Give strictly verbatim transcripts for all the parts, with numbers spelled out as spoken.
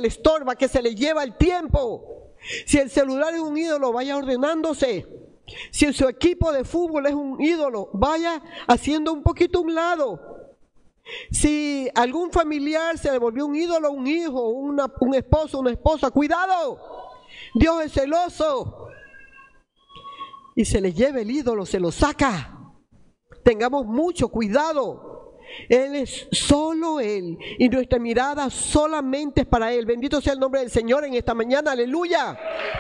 le estorba, que se le lleva el tiempo. Si el celular es un ídolo, vaya ordenándose. Si su equipo de fútbol es un ídolo, vaya haciendo un poquito a un lado. Si algún familiar se le volvió un ídolo, un hijo, una, un esposo, una esposa, cuidado. Dios es celoso. Y se le lleva el ídolo, se lo saca. Tengamos mucho cuidado. Él es solo Él y nuestra mirada solamente es para Él. Bendito sea el nombre del Señor en esta mañana. Aleluya.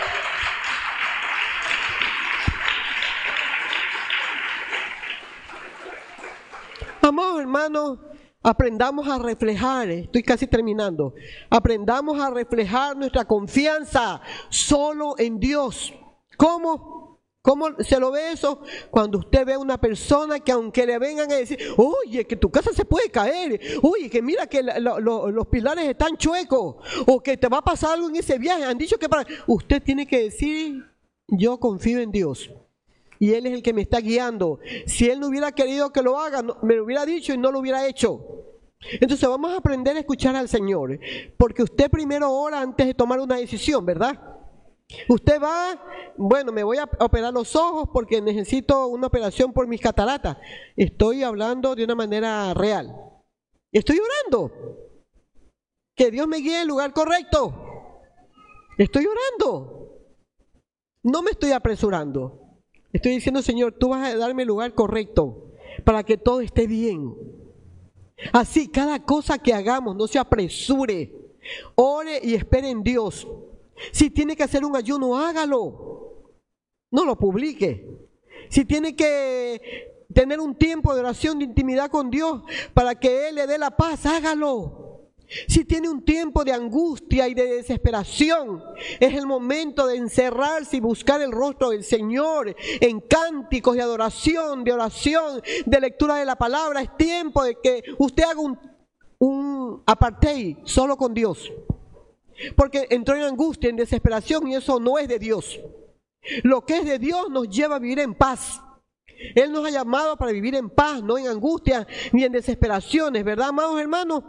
Amados hermanos, aprendamos a reflejar, estoy casi terminando, aprendamos a reflejar nuestra confianza solo en Dios. ¿Cómo? ¿Cómo se lo ve eso? Cuando usted ve a una persona que aunque le vengan a decir, oye, que tu casa se puede caer, oye, que mira que la, la, lo, los pilares están chuecos, o que te va a pasar algo en ese viaje, han dicho que para... Usted tiene que decir, yo confío en Dios. Y Él es el que me está guiando. Si Él no hubiera querido que lo haga, no, me lo hubiera dicho y no lo hubiera hecho. Entonces vamos a aprender a escuchar al Señor. Porque usted primero ora antes de tomar una decisión, ¿verdad? Usted va, bueno, me voy a operar los ojos porque necesito una operación por mis cataratas. Estoy hablando de una manera real. Estoy orando. Que Dios me guíe al lugar correcto. Estoy orando. No me estoy apresurando. Estoy diciendo, Señor, tú vas a darme el lugar correcto para que todo esté bien. Así, cada cosa que hagamos, no se apresure. Ore y espere en Dios. Si tiene que hacer un ayuno, hágalo. No lo publique. Si tiene que tener un tiempo de oración, de intimidad con Dios, para que Él le dé la paz, hágalo. Si tiene un tiempo de angustia y de desesperación, es el momento de encerrarse y buscar el rostro del Señor en cánticos de adoración, de oración, de lectura de la palabra. Es tiempo de que usted haga un, un apartheid solo con Dios. Porque entró en angustia, en desesperación, y eso no es de Dios. Lo que es de Dios nos lleva a vivir en paz. Él nos ha llamado para vivir en paz, no en angustia ni en desesperaciones, ¿verdad, amados hermanos?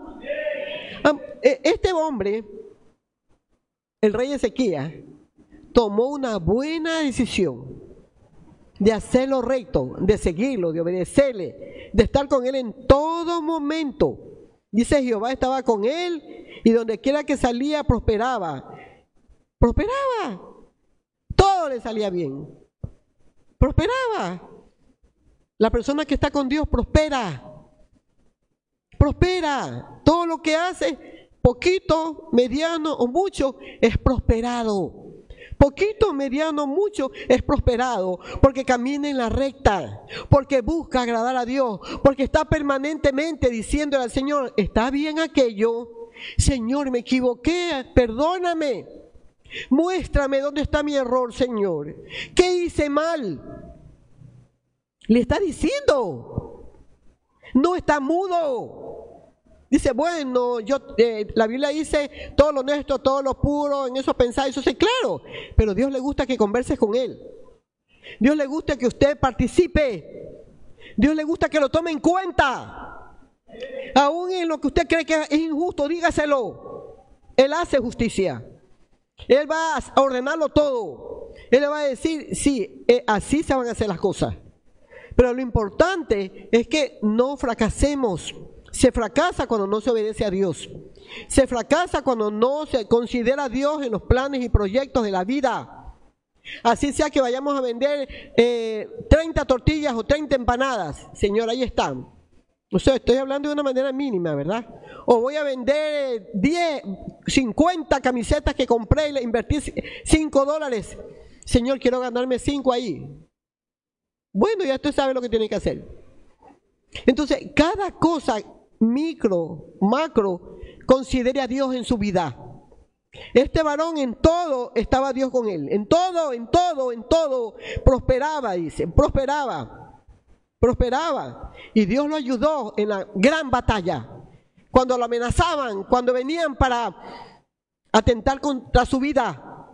Este hombre, el rey Ezequías, tomó una buena decisión de hacer lo recto, de seguirlo, de obedecerle, de estar con él en todo momento. Dice, Jehová estaba con él y donde quiera que salía prosperaba. Prosperaba. Todo le salía bien. Prosperaba. La persona que está con Dios prospera. Prospera. Todo lo que hace, poquito, mediano o mucho, es prosperado. Poquito, mediano, mucho, es prosperado, porque camina en la recta, porque busca agradar a Dios, porque está permanentemente diciéndole al Señor, está bien aquello, Señor, me equivoqué, perdóname, muéstrame dónde está mi error, Señor, ¿qué hice mal? Le está diciendo, no está mudo. Dice, bueno, yo eh, la Biblia dice todo lo honesto, todo lo puro, en eso pensáis, eso sí, claro, pero Dios le gusta que converses con Él. Dios le gusta que usted participe. Dios le gusta que lo tome en cuenta. Aún en lo que usted cree que es injusto, dígaselo. Él hace justicia. Él va a ordenarlo todo. Él le va a decir, sí, eh, así se van a hacer las cosas. Pero lo importante es que no fracasemos. Se fracasa cuando no se obedece a Dios. Se fracasa cuando no se considera a Dios en los planes y proyectos de la vida. Así sea que vayamos a vender eh, treinta tortillas o treinta empanadas. Señor, ahí están. O sea, estoy hablando de una manera mínima, ¿verdad? O voy a vender diez, cincuenta camisetas que compré y le invertí cinco dólares. Señor, quiero ganarme cinco ahí. Bueno, ya usted sabe lo que tiene que hacer. Entonces, cada cosa micro, macro, considere a Dios en su vida. Este varón en todo estaba Dios con él. En todo, en todo, en todo prosperaba, dice, prosperaba, prosperaba. Y Dios lo ayudó en la gran batalla. Cuando lo amenazaban, cuando venían para atentar contra su vida.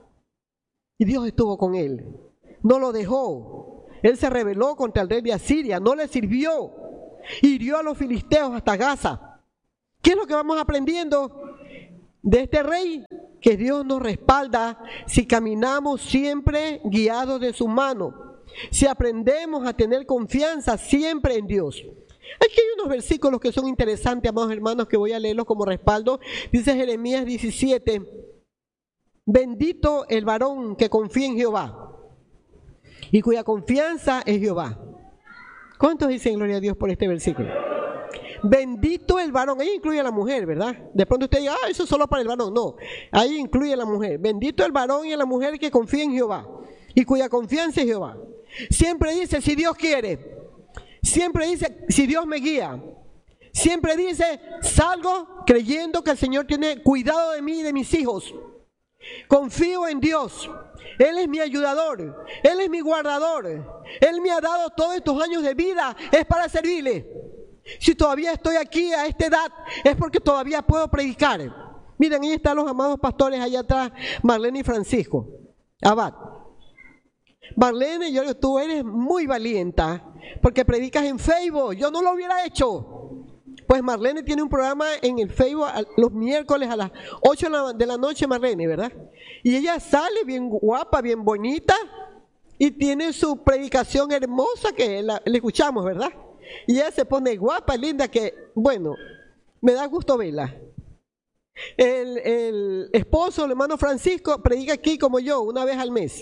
Y Dios estuvo con él. No lo dejó. Él se rebeló contra el rey de Asiria, no le sirvió. Hirió a los filisteos hasta Gaza. ¿Qué es lo que vamos aprendiendo? de este rey, que Dios nos respalda si caminamos siempre guiados de su mano, si aprendemos a tener confianza siempre en Dios. Aquí hay unos versículos que son interesantes, amados hermanos, que voy a leerlos como respaldo. Dice Jeremías diecisiete, bendito el varón que confía en Jehová y cuya confianza es Jehová. ¿Cuántos dicen gloria a Dios por este versículo? Bendito el varón, ahí incluye a la mujer, ¿verdad? De pronto usted diga, ah, eso es solo para el varón. No, ahí incluye a la mujer. Bendito el varón y a la mujer que confía en Jehová y cuya confianza es Jehová. Siempre dice, si Dios quiere. Siempre dice, si Dios me guía. Siempre dice, salgo creyendo que el Señor tiene cuidado de mí y de mis hijos. Confío en Dios. Él es mi ayudador. Él es mi guardador. Él me ha dado todos estos años de vida. Es para servirle. Si todavía estoy aquí a esta edad, es porque todavía puedo predicar. Miren, ahí están los amados pastores allá atrás, Marlene y Francisco Abad. Marlene, yo, tú eres muy valienta porque predicas en Facebook. Yo no lo hubiera hecho. Pues Marlene tiene un programa en el Facebook los miércoles a las ocho de la noche, Marlene, ¿verdad? Y ella sale bien guapa, bien bonita y tiene su predicación hermosa que la, la escuchamos, ¿verdad? Y ella se pone guapa, linda, que, bueno, me da gusto verla. El, el esposo, el hermano Francisco, predica aquí como yo, una vez al mes.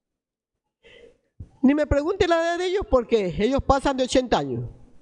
Ni me pregunte la edad de ellos porque ellos pasan de ochenta años.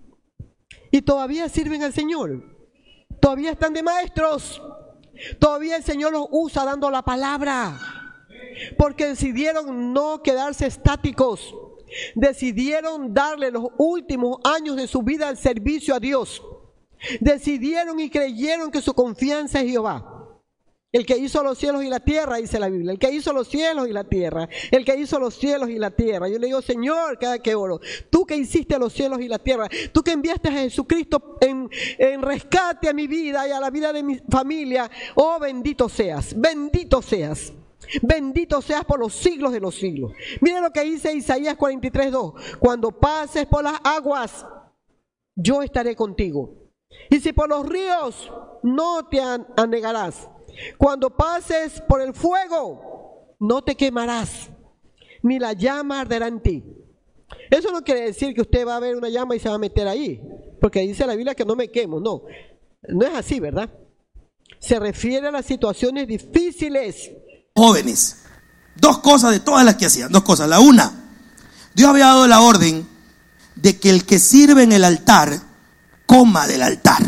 Y todavía sirven al Señor. Todavía están de maestros. Todavía el Señor los usa dando la palabra. Porque decidieron no quedarse estáticos. Decidieron darle los últimos años de su vida al servicio a Dios. Decidieron y creyeron que su confianza es Jehová. El que hizo los cielos y la tierra, dice la Biblia. El que hizo los cielos y la tierra. El que hizo los cielos y la tierra. Yo le digo, Señor, cada que oro, tú que hiciste los cielos y la tierra, tú que enviaste a Jesucristo en, en rescate a mi vida y a la vida de mi familia, oh, bendito seas, bendito seas. Bendito seas por los siglos de los siglos. Mira lo que dice Isaías cuarenta y tres, dos. Cuando pases por las aguas, yo estaré contigo. Y si por los ríos, no te anegarás. Cuando pases por el fuego, no te quemarás, ni la llama arderá en ti. Eso no quiere decir que usted va a ver una llama y se va a meter ahí, porque dice la Biblia que no me quemo. No, no es así, ¿verdad? Se refiere a las situaciones difíciles. Jóvenes, dos cosas de todas las que hacían, dos cosas. La una, Dios había dado la orden de que el que sirve en el altar coma del altar.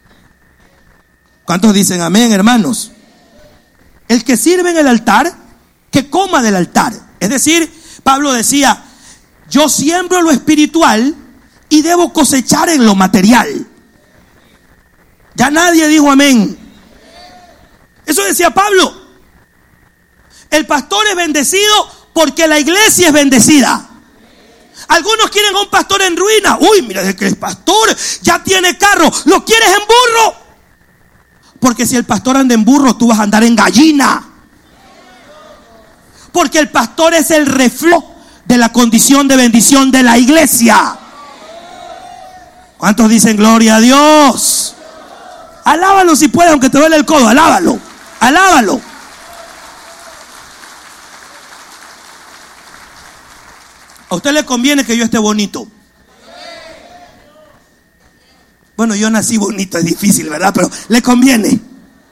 ¿Cuántos dicen amén, hermanos? El que sirve en el altar, que coma del altar. Es decir, Pablo decía, yo siembro lo espiritual y debo cosechar en lo material. Ya nadie dijo amén. Eso decía Pablo. El pastor es bendecido porque la iglesia es bendecida. Algunos quieren a un pastor en ruina. Uy, mira, que el pastor ya tiene carro. ¿Lo quieres en burro? Porque si el pastor anda en burro, tú vas a andar en gallina. Porque el pastor es el reflejo de la condición de bendición de la iglesia. ¿Cuántos dicen gloria a Dios? Alábalo si puedes, aunque te duele el codo. Alábalo, alábalo. A usted le conviene que yo esté bonito. Bueno, yo nací bonito, es difícil, ¿verdad? Pero le conviene.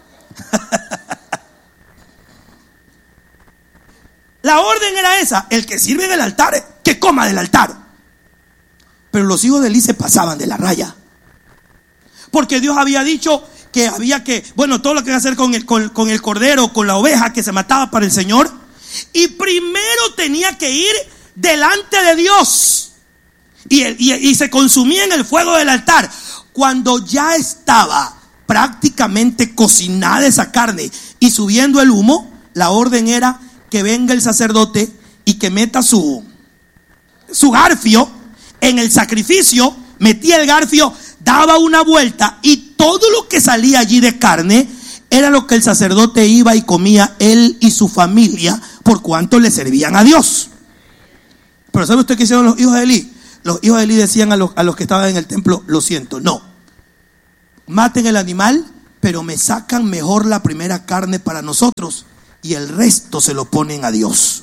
La orden era esa: el que sirve en el altar, que coma del altar. Pero los hijos de Eli se pasaban de la raya. Porque Dios había dicho que había que, bueno, todo lo que iba a hacer con el, con, con el cordero, con la oveja que se mataba para el Señor. Y primero tenía que ir delante de Dios. Y, y, y se consumía en el fuego del altar. Cuando ya estaba prácticamente cocinada esa carne y subiendo el humo, la orden era que venga el sacerdote y que meta su, su garfio en el sacrificio, metía el garfio, daba una vuelta y todo lo que salía allí de carne era lo que el sacerdote iba y comía él y su familia, por cuanto le servían a Dios. Pero ¿sabe usted qué hicieron los hijos de Eli? Los hijos de Eli decían a los, a los que estaban en el templo: lo siento, no. Maten el animal pero me sacan mejor la primera carne para nosotros y el resto se lo ponen a Dios.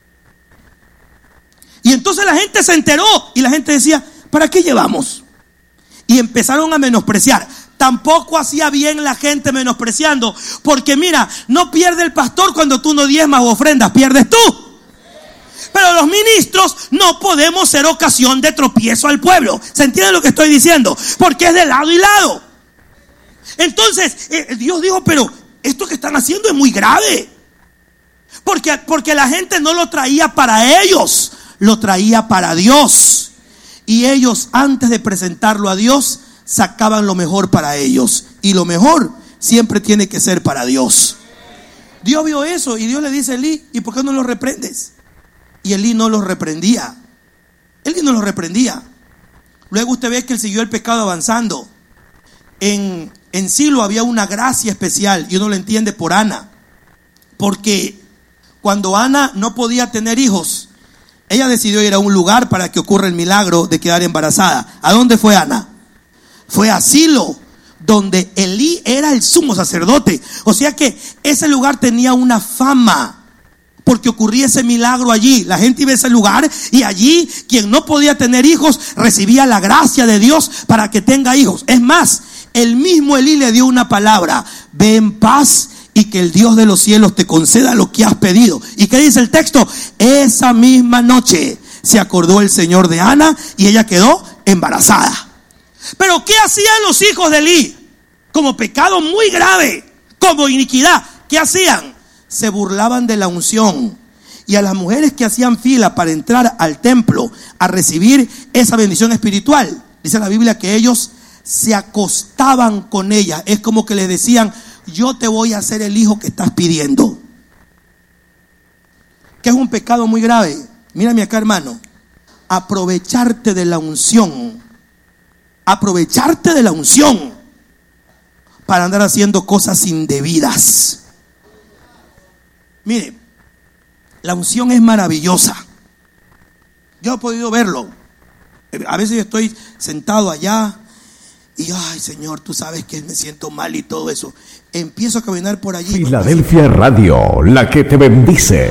Y entonces la gente se enteró y la gente decía, ¿para qué llevamos? Y empezaron a menospreciar. Tampoco hacía bien la gente menospreciando, porque mira, no pierde el pastor cuando tú no diezmas o ofrendas, pierdes tú. Pero los ministros no podemos ser ocasión de tropiezo al pueblo. ¿Se entiende lo que estoy diciendo? Porque es de lado y lado. Entonces eh, Dios dijo, pero esto que están haciendo es muy grave. Porque, porque la gente no lo traía para ellos, lo traía para Dios. Y ellos, antes de presentarlo a Dios, sacaban lo mejor para ellos. Y lo mejor siempre tiene que ser para Dios. Dios vio eso y Dios le dice a Elí, ¿y por qué no los reprendes? Y Elí no los reprendía. Elí no los reprendía. Luego usted ve que él siguió el pecado avanzando. En, en Silo había una gracia especial, y uno lo entiende por Ana. Porque cuando Ana no podía tener hijos, ella decidió ir a un lugar para que ocurra el milagro de quedar embarazada. ¿A dónde fue Ana? Fue a Silo, donde Elí era el sumo sacerdote. O sea que ese lugar tenía una fama, porque ocurría ese milagro allí. La gente iba a ese lugar y allí quien no podía tener hijos recibía la gracia de Dios para que tenga hijos. Es más, el mismo Elí le dio una palabra: ve en paz y que el Dios de los cielos te conceda lo que has pedido. ¿Y qué dice el texto? Esa misma noche se acordó el Señor de Ana y ella quedó embarazada. Pero ¿qué hacían los hijos de Elí? Como pecado muy grave, como iniquidad, ¿qué hacían? Se burlaban de la unción. Y a las mujeres que hacían fila para entrar al templo a recibir esa bendición espiritual, dice la Biblia que ellos se acostaban con ellas. Es como que les decían: yo te voy a hacer el hijo que estás pidiendo. Que es un pecado muy grave. Mírame acá, hermano. Aprovecharte de la unción. Aprovecharte de la unción para andar haciendo cosas indebidas. Mire, la unción es maravillosa. Yo he podido verlo. A veces estoy sentado allá y, ay, Señor, tú sabes que me siento mal y todo eso. Empiezo a caminar por allí. Filadelfia Radio, la que te bendice.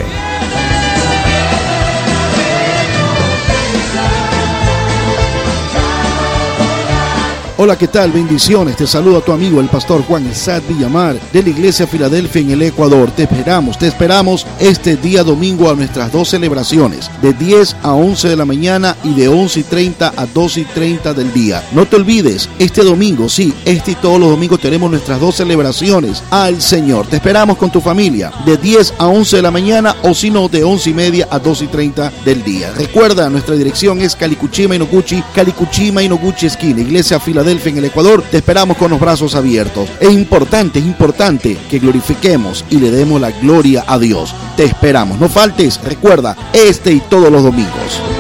Hola, ¿qué tal? Bendiciones. Te saluda tu amigo el pastor Juan Isaac Villamar de la Iglesia Filadelfia en el Ecuador. Te esperamos, te esperamos este día domingo a nuestras dos celebraciones, de diez a once de la mañana y de once y treinta a doce y treinta del día. No te olvides, este domingo, sí, este y todos los domingos tenemos nuestras dos celebraciones al Señor. Te esperamos con tu familia, de diez a once de la mañana, o si no, de once y media a doce y treinta del día. Recuerda, nuestra dirección es Calicuchima Inoguchi, Calicuchima Inoguchi esquina, Iglesia Filadelfia en el Ecuador. Te esperamos con los brazos abiertos. Es importante, es importante que glorifiquemos y le demos la gloria a Dios. Te esperamos, no faltes. Recuerda, este y todos los domingos.